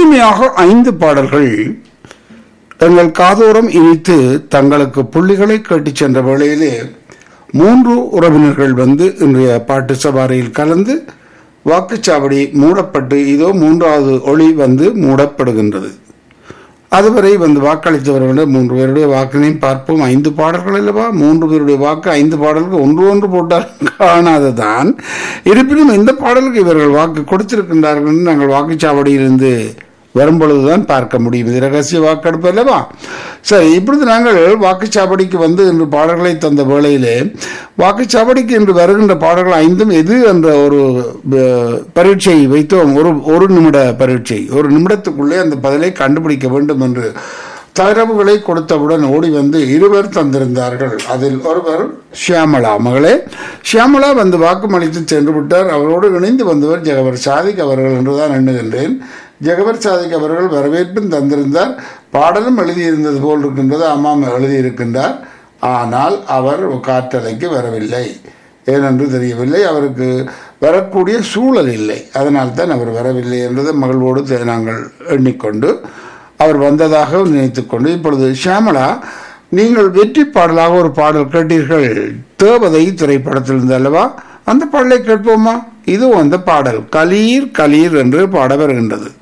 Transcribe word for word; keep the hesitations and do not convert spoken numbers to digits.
இனிமையாக ஐந்து பாடல்கள் தங்கள் காதோரம் இனித்து தங்களுக்கு புள்ளிகளை கேட்டுச் சென்ற வேளையிலே மூன்று உறவினர்கள் வந்து இன்றைய பாட்டு சவாரியில் கலந்து வாக்குச்சாவடி மூடப்பட்டு இதோ மூன்றாவது ஒளி வந்து மூடப்படுகின்றது. அதுவரை வந்து வாக்களித்தவர்கள் மூன்று பேருடைய வாக்கினையும் பார்ப்போம். ஐந்து பாடல்கள் அல்லவா, மூன்று பேருடைய வாக்கு ஐந்து பாடல்கள் ஒன்று ஒன்று போட்டால் காணாததான். இருப்பினும் இந்த பாடலுக்கு இவர்கள் வாக்கு கொடுத்திருக்கின்றார்கள் என்று நாங்கள் வாக்குச்சாவடியிலிருந்து வரும்பொழுதுதான் பார்க்க முடியும். இது ரகசிய வாக்கெடுப்பு அல்லவா. சரி, இப்பொழுது நாங்கள் வாக்குச்சாவடிக்கு வந்து இன்று பாடல்களை தந்த வேளையிலே வாக்குச்சாவடிக்கு இன்று வருகின்ற பாடல்கள் ஐந்தும் எது என்ற ஒரு பரீட்சை வைத்தோம். ஒரு ஒரு நிமிட பரீட்சை. ஒரு நிமிடத்துக்குள்ளே அந்த பதிலை கண்டுபிடிக்க வேண்டும் என்று தரவுகளை கொடுத்தவுடன் ஓடி வந்து இருவர் தந்திருந்தார்கள். அதில் ஒருவர் ஷியாமலா. மகளே ஷியாமலா வந்து வாக்குமளித்து சென்று விட்டார். அவரோடு இணைந்து வந்தவர் ஜெகவர் சாதிக் அவர்கள் என்றுதான் எண்ணுகின்றேன். ஜெகவர் சாதிக் அவர்கள் வரவேற்பும் தந்திருந்தார். பாடலும் எழுதியிருந்தது போல் இருக்கின்றது. ஆமாம், எழுதியிருக்கின்றார். ஆனால் அவர் காற்றலைக்கு வரவில்லை. ஏனென்று தெரியவில்லை. அவருக்கு வரக்கூடிய சூழல் இல்லை. அதனால்தான் அவர் வரவில்லை என்பதை மகிழ்வோடு நாங்கள் எண்ணிக்கொண்டு அவர் வந்ததாக நினைத்துக்கொண்டு இப்பொழுது ஷியாமலா, நீங்கள் வெற்றி பாடலாக ஒரு பாடல் கேட்டீர்கள், தேவதை திரைப்படத்திலிருந்து அல்லவா? அந்த பாடலை கேட்போமா? இது அந்த பாடல் கலீர் கலீர் என்று பாட வருகின்றது.